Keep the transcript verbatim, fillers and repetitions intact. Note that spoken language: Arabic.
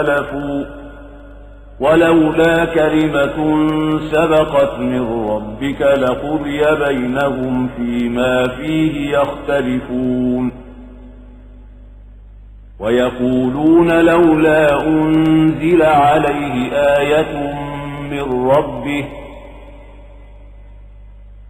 اختلفوا ولولا كلمة سبقت من ربك لقضي بينهم فيما فيه يختلفون ويقولون لولا أنزل عليه آية من ربه